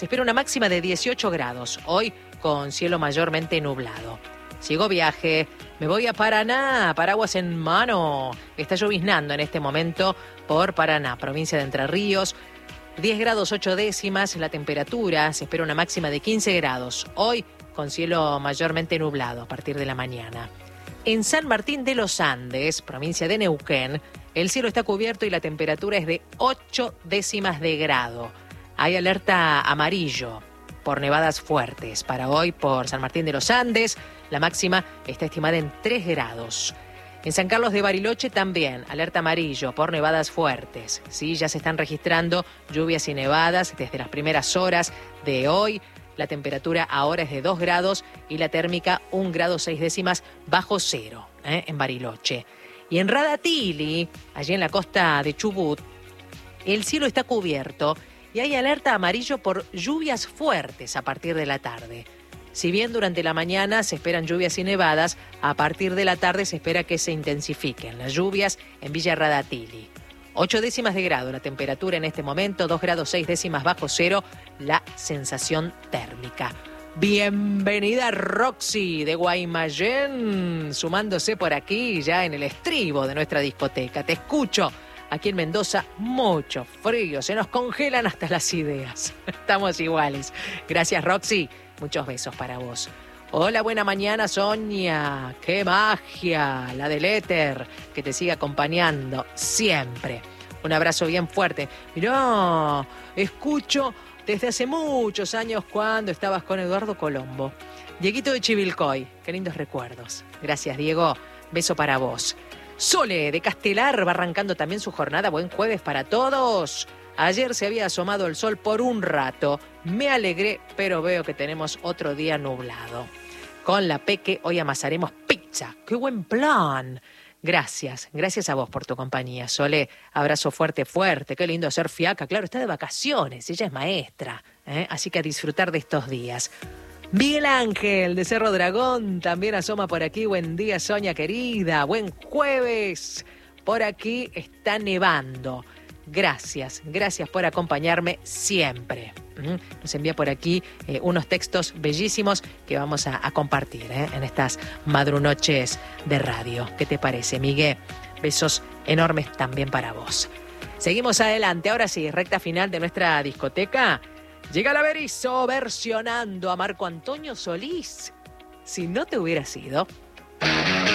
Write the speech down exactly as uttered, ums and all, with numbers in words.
se espera una máxima de dieciocho grados, hoy con cielo mayormente nublado. Sigo viaje, me voy a Paraná, paraguas en mano. Está lloviznando en este momento por Paraná, provincia de Entre Ríos. diez grados ocho décimas la temperatura, se espera una máxima de quince grados, hoy con cielo mayormente nublado a partir de la mañana. En San Martín de los Andes, provincia de Neuquén, el cielo está cubierto y la temperatura es de ocho décimas de grado. Hay alerta amarillo por nevadas fuertes para hoy por San Martín de los Andes. La máxima está estimada en tres grados. En San Carlos de Bariloche también, alerta amarillo por nevadas fuertes. Sí, ya se están registrando lluvias y nevadas desde las primeras horas de hoy. La temperatura ahora es de dos grados y la térmica un grado seis décimas bajo cero, ¿eh? en Bariloche. Y en Radatili, allí en la costa de Chubut, el cielo está cubierto y hay alerta amarillo por lluvias fuertes a partir de la tarde. Si bien durante la mañana se esperan lluvias y nevadas, a partir de la tarde se espera que se intensifiquen las lluvias en Villa Radatili. ocho décimas de grado la temperatura en este momento, dos grados seis décimas bajo cero la sensación térmica. Bienvenida Roxy de Guaymallén, sumándose por aquí ya en el estribo de nuestra discoteca. Te escucho. Aquí en Mendoza, mucho frío, se nos congelan hasta las ideas. Estamos iguales. Gracias, Roxy. Muchos besos para vos. Hola, buena mañana, Sonia. ¡Qué magia! La del éter, que te sigue acompañando siempre. Un abrazo bien fuerte. Mirá, escucho desde hace muchos años cuando estabas con Eduardo Colombo. Dieguito de Chivilcoy, qué lindos recuerdos. Gracias, Diego. Beso para vos. Sole de Castelar va arrancando también su jornada. Buen jueves para todos. Ayer se había asomado el sol por un rato. Me alegré, pero veo que tenemos otro día nublado. Con la Peque hoy amasaremos pizza. ¡Qué buen plan! Gracias, gracias a vos por tu compañía, Sole. Abrazo fuerte, fuerte. Qué lindo ser fiaca. Claro, está de vacaciones, ella es maestra, ¿eh? Así que a disfrutar de estos días. Miguel Ángel de Cerro Dragón también asoma por aquí. Buen día, Sonia querida. Buen jueves. Por aquí está nevando. Gracias, gracias por acompañarme siempre. Nos envía por aquí eh, unos textos bellísimos que vamos a, a compartir eh, en estas madrunoches de radio. ¿Qué te parece, Miguel? Besos enormes también para vos. Seguimos adelante. Ahora sí, recta final de nuestra discoteca. Llega la Berizo versionando a Marco Antonio Solís. Si no te hubiera sido...